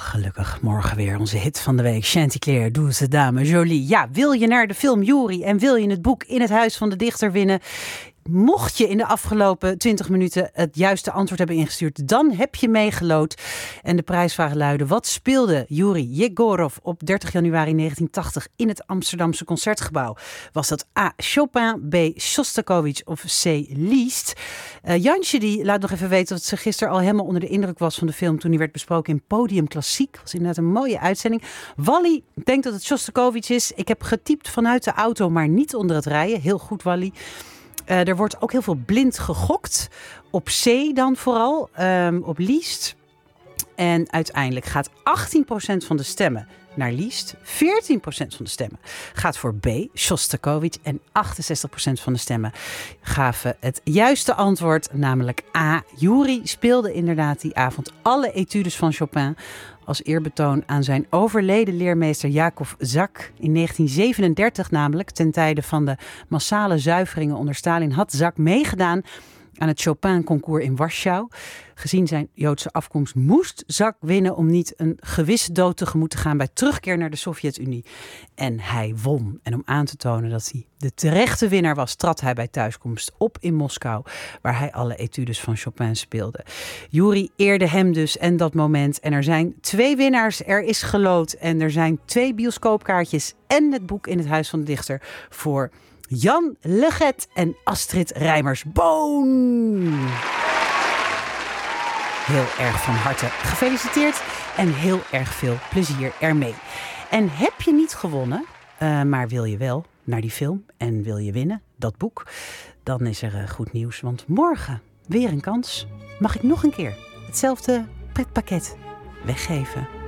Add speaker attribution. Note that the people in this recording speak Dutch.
Speaker 1: Gelukkig morgen weer onze hit van de week. Chanticleer, Douce Dame Jolie. Ja, wil je naar de film Jury en wil je het boek In het Huis van de Dichter winnen? Mocht je in de afgelopen 20 minuten het juiste antwoord hebben ingestuurd, dan heb je meegeloot. En de prijsvraag luidde: wat speelde Yuri Yegorov op 30 januari 1980 in het Amsterdamse Concertgebouw? Was dat A. Chopin, B. Shostakovich of C. Liszt? Jansje die laat nog even weten dat ze gisteren al helemaal onder de indruk was van de film toen die werd besproken in Podium Klassiek. Dat was inderdaad een mooie uitzending. Wally denkt dat het Shostakovich is. Ik heb getypt vanuit de auto, maar niet onder het rijden. Heel goed, Wally. Er wordt ook heel veel blind gegokt. Op C dan vooral. Op Liszt. En uiteindelijk gaat 18% van de stemmen naar Liszt. 14% van de stemmen gaat voor B, Shostakovich. En 68% van de stemmen gaven het juiste antwoord. Namelijk A. Yuri speelde inderdaad die avond alle etudes van Chopin als eerbetoon aan zijn overleden leermeester Jakov Zak. In 1937 namelijk, ten tijde van de massale zuiveringen onder Stalin, had Zak meegedaan aan het Chopin-concours in Warschau. Gezien zijn Joodse afkomst moest Zak winnen om niet een gewisse dood tegemoet te gaan bij terugkeer naar de Sovjet-Unie. En hij won. En om aan te tonen dat hij de terechte winnaar was, trad hij bij thuiskomst op in Moskou, waar hij alle etudes van Chopin speelde. Yuri eerde hem dus en dat moment. En er zijn 2 winnaars, er is geloot en er zijn 2 bioscoopkaartjes en het boek In het Huis van de Dichter voor Jan Leget en Astrid Rijmers-Boon. Heel erg van harte gefeliciteerd en heel erg veel plezier ermee. En heb je niet gewonnen, maar wil je wel naar die film en wil je winnen, dat boek, dan is er goed nieuws. Want morgen weer een kans. Mag ik nog een keer hetzelfde pretpakket weggeven?